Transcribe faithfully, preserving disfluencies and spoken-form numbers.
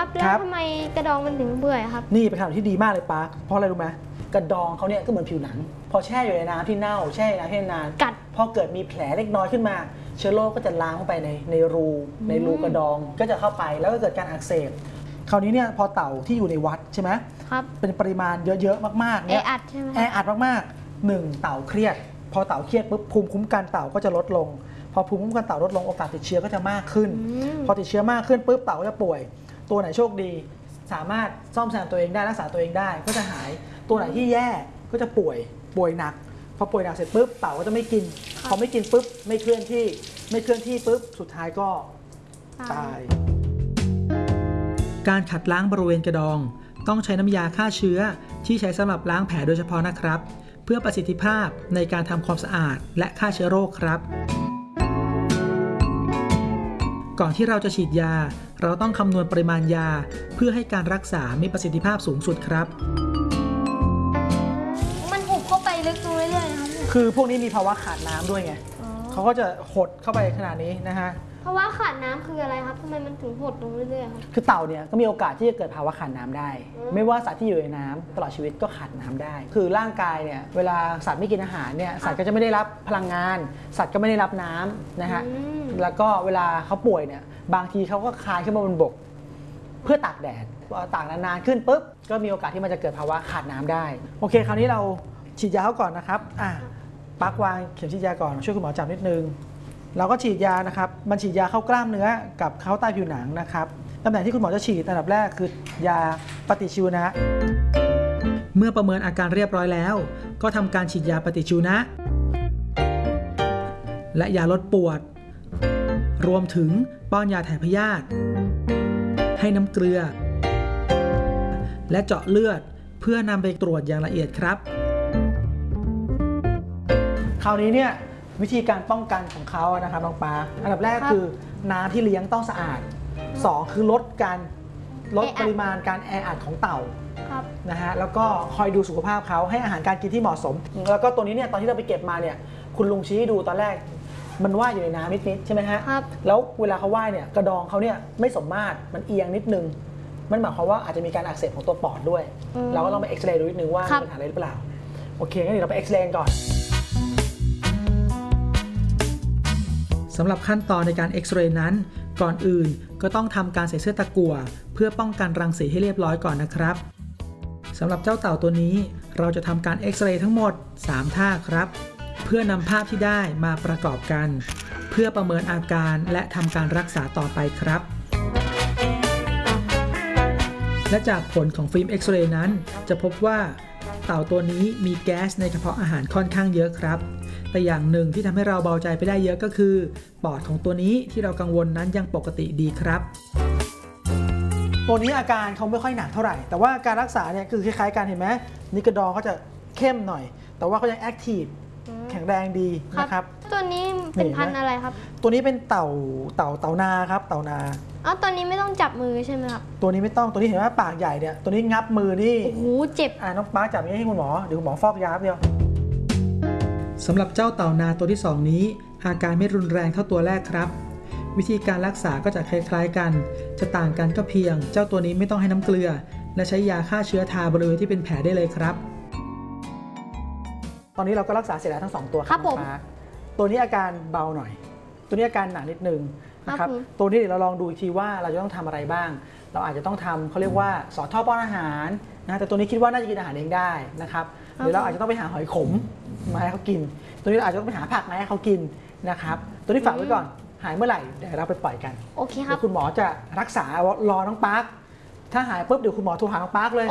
ครับแล้วทำไมกระดองมันถึงเบื่อครับนี่เป็นคำตอบที่ดีมากเลยปาร์คเพราะอะไรรู้ไหมกระดองเขาเนี่ยก็เหมือนผิวหนังพอแช่อยู่ในน้ำที่เน่าแช่ในน้ำที่นานกัดพอเกิดมีแผลเล็กน้อยขึ้นมาเชื้อโรคก็จะลามเข้าไปในในรูในรูกระดองก็จะเข้าไปแล้วก็เกิดการอักเสบคราวนี้เนี่ยพอเต่าที่อยู่ในวัดใช่ไหมครับเป็นปริมาณเยอะๆมากๆเนี่ยแออัดใช่ไหมแออัดมากๆหนึ่งเต่าเครียดพอเต่าเครียดปุ๊บภูมิคุ้มกันเต่าก็จะลดลงพอภูมิคุ้มกันเต่าลดลงโอกาสติดเชื้อก็จะมากขึ้นพอติดเชื้อมากขึ้นปุ๊บเต่าก็จะป่วยตัวไหนโชคดีสามารถซ่อมแซมตัวเองได้รักษาตัวเองได้ก็จะหายตัวไหนที่แย่ก็จะป่วยป่วยหนักพอป่วยหนักเสร็จปุ๊บเต่าก็จะไม่กินพอไม่กินปุ๊บไม่เคลื่อนที่ไม่เคลื่อนที่ปุ๊บสุดท้ายก็ตายการขัดล้างบริเวณกระดองต้องใช้น้ำยาฆ่าเชื้อที่ใช้สำหรับล้างแผลโดยเฉพาะนะครับเพื่อประสิทธิภาพในการทำความสะอาดและฆ่าเชื้อโรคครับก่อนที่เราจะฉีดยาเราต้องคำนวณปริมาณยาเพื่อให้การรักษามีประสิทธิภาพสูงสุดครับมันหุบเข้าไปลึกลงเรื่อยๆนะครับคือพวกนี้มีภาวะขาดน้ำด้วยไงเขาก็จะหดเข้าไปขนาดนี้นะฮะภาวะขาดน้ำคืออะไรครับทำไมมันถึงหดลงเรื่อยๆครับคือเต่าเนี่ยก็มีโอกาสที่จะเกิดภาวะขาดน้ำได้ไม่ว่าสัตว์ที่อยู่ในน้ำตลอดชีวิตก็ขาดน้ำได้คือร่างกายเนี่ยเวลาสัตว์ไม่กินอาหารเนี่ยสัตว์ก็จะไม่ได้รับพลังงานสัตว์ก็ไม่ได้รับน้ำนะฮะแล้วก็เวลาเขาป่วยเนี่ยบางทีเขาก็คลายขึ้นมาบนบกเพื่อตากแดดตากนานๆขึ้นปุ๊บก็มีโอกาสที่มันจะเกิดภาวะขาดน้ำได้โอเคคราวนี้เราฉีดยาเขาก่อนนะครับอ่ะปักวางเข็มฉีดยาก่อนช่วยคุณหมอจับนิดนึงเราก็ฉีดยานะครับมันฉีดยาเข้ากล้ามเนื้อกับเข้าใต้ผิวหนังนะครับตำแหน่งที่คุณหมอจะฉีดอันดับแรกคือยาปฏิชีวนะเมื่อประเมินอาการเรียบร้อยแล้วก็ทำการฉีดยาปฏิชีวนะและยาลดปวดรวมถึงป้อนยาถ่ายพยาธิให้น้ำเกลือและเจาะเลือดเพื่อนำไปตรวจอย่างละเอียดครับคราวนี้เนี่ยวิธีการป้องกันของเขานะครับน้องปาอันดับแรกคือน้ำที่เลี้ยงต้องสะอาดสองคือลดการลดปริมาณการแออัดของเต่านะฮะแล้วก็คอยดูสุขภาพเขาให้อาหารการกินที่เหมาะสมแล้วก็ตัวนี้เนี่ยตอนที่เราไปเก็บมาเนี่ยคุณลุงชี้ดูตอนแรกมันว่ายอยู่ในน้ำนิดๆใช่ไหมฮะแล้วเวลาเขาว่ายเนี่ยกระดองเขาเนี่ยไม่สมมาตรมันเอียงนิดนึงมันหมายความว่าอาจจะมีการอักเสบของตัวปอดด้วยเราก็ลองไปเอ็กซเรย์ดูนิดนึงว่ามีปัญหาอะไรหรือเปล่าโอเคงั้นเดี๋ยวเราไปเอ็กซเรย์ก่อนสำหรับขั้นตอนในการเอ็กซเรย์นั้นก่อนอื่นก็ต้องทำการใส่เสื้อตะกั่วเพื่อป้องกันรังสีให้เรียบร้อยก่อนนะครับสำหรับเจ้าเต่าตัวนี้เราจะทำการเอ็กซเรย์ทั้งหมดสามท่าครับเพื่อนำภาพที่ได้มาประกอบกันเพื่อประเมินอาการและทำการรักษาต่อไปครับและจากผลของฟิล์มเอ็กซเรย์นั้นจะพบว่าเต่าตัวนี้มีแก๊สในกระเพาะอาหารค่อนข้างเยอะครับแต่อย่างหนึ่งที่ทำให้เราเบาใจไปได้เยอะก็คือปอดของตัวนี้ที่เรากังวลนั้นยังปกติดีครับตัวนี้อาการเขาไม่ค่อยหนักเท่าไหร่แต่ว่าการรักษาเนี่ยคือคล้ายๆกันเห็นไหมนี่กระดองเขาจะเข้มหน่อยแต่ว่าเขายังแอคทีฟแข็งแรงดีนะครับตัวนี้เป็นพันธุ์อะไรครับตัวนี้เป็นเต่าเต่าเต่านาครับเต่านาอ๋อตัวนี้ไม่ต้องจับมือใช่ไหมครับตัวนี้ไม่ต้องตัวนี้เห็นว่าปากใหญ่เนี่ยตัวนี้งับมือนี่โอ้โหเจ็บอ่าน้องป้าจับอย่างนี้ให้คุณหมอเดี๋ยวคุณหมอฟอกยาเดียวสำหรับเจ้าเต่านาตัวที่สองนี้อาการไม่รุนแรงเท่าตัวแรกครับวิธีการรักษาก็จะคล้ายๆกันจะต่างกันก็เพียงเจ้าตัวนี้ไม่ต้องให้น้ำเกลือและใช้ยาฆ่าเชื้อทาบริเวณที่เป็นแผลได้เลยครับตอนนี้เราก็รักษาเสร็จแล้วทั้งสองตัวครับผมตัวนี้อาการเบาหน่อยตัวนี้อาการหนักนิดนึงนะครับตัวนี้เดี๋ยวเราลองดูอีกทีว่าเราจะต้องทำอะไรบ้างเราอาจจะต้องทำเขาเรียกว่าสอดท่อป้อนอาหารนะแต่ตัวนี้คิดว่าน่าจะกินอาหารเองได้นะครับหรือเราอาจจะต้องไปหาหอยขมมาให้เขากินตัวนี้เราอาจจะต้องไปหาผักมาให้เขากินนะครับตัวนี้ฝากไว้ก่อนหายเมื่อไหร่เดี๋ยวเราไปปล่อยกันโอเคครับคุณหมอจะรักษารอน้องปาร์คถ้าหายปุ๊บเดี๋ยวคุณหมอโทรหาน้องปาร์คเลย